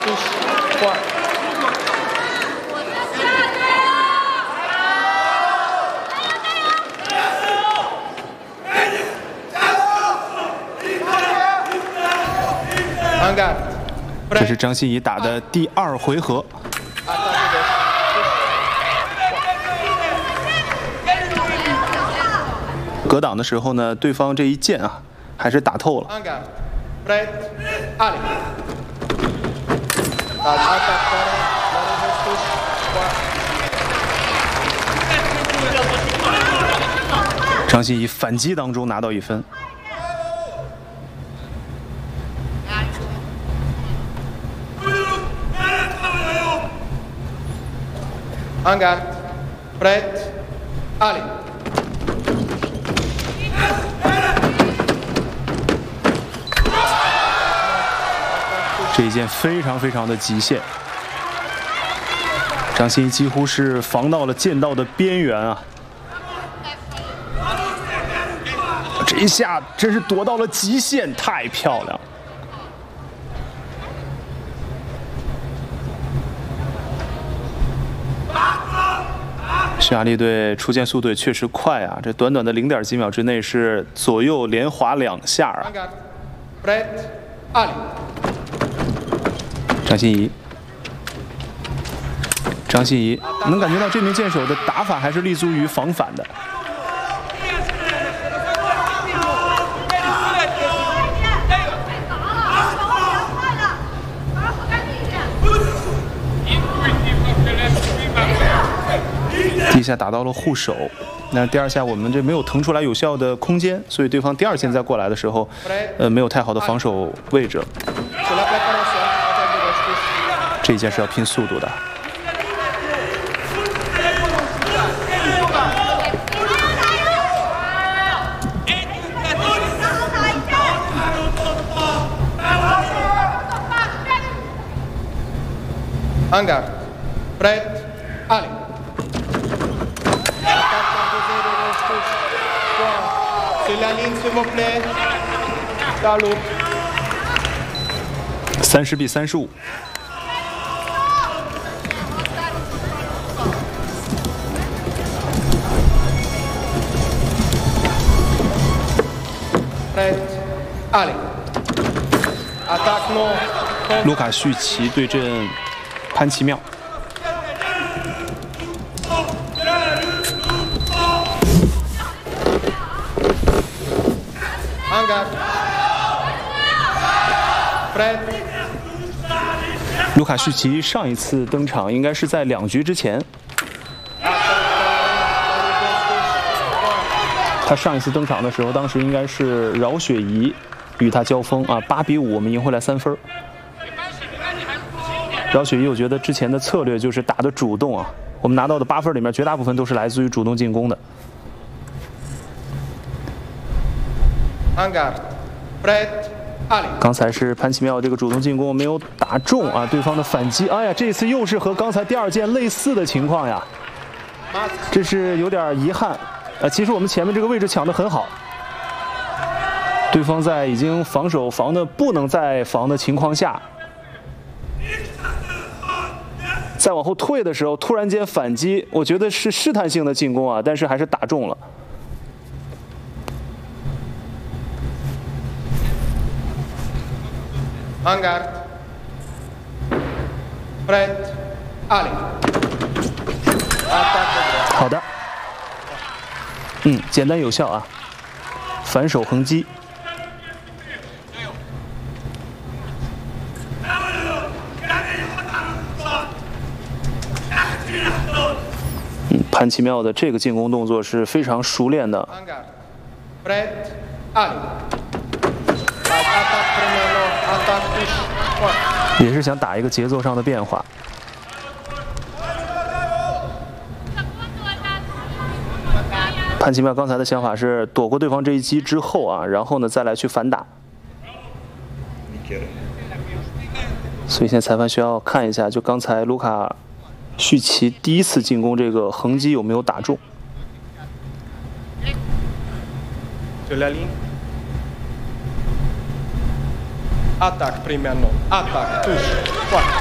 这是张歆怡打的第2回合。格挡的时候呢，对方这一剑啊，还是打透了。张歆怡反击当中拿到1分。 Hangar, Brett, Ali。 这一剑非常的极限，张歆怡几乎是防到了剑道的边缘啊！这一下真是躲到了极限，太漂亮了。 匈牙利队出剑速度也确实快啊！这短短的0.几秒之内是左右连滑2下啊！张歆怡能感觉到这名剑手的打法还是立足于防反的。第1下打到了护手，那第2下我们这没有腾出来有效的空间，所以对方第2剑再过来的时候，没有太好的防守位置。这一剑是要拼速度的。 Hangar, Brett, Ali。 30比35。卢卡绪奇对阵潘奇妙。 卢卡绪奇上一次登场应该是在2局之前，他上一次登场的时候，当时应该是饶雪怡与他交锋啊，8比5，我们赢回来3分。饶雪怡，我觉得之前的策略就是打的主动啊，我们拿到的8分里面绝大部分都是来自于主动进攻的。 刚才是潘奇妙这个主动进攻没有打中啊，对方的反击，哎呀，这次又是和刚才第2剑类似的情况呀，这是有点遗憾。其实我们前面这个位置抢得很好，对方在已经防守防的不能再防的情况下，再往后退的时候突然间反击，我觉得是试探性的进攻啊，但是还是打中了。 Hangar, Brett, Ali。 好的，简单有效啊，反手横击。潘奇妙的这个进攻动作是非常熟练的。 Hangar, Brett, Ali。 也是想打一个节奏上的变化。潘奇妙刚才的想法是躲过对方这一击之后啊，然后呢再来去反打。所以现在裁判需要看一下，就刚才卢卡绪奇第1次进攻这个横击有没有打中。 Attack primi a nome. Attack. Push. 4.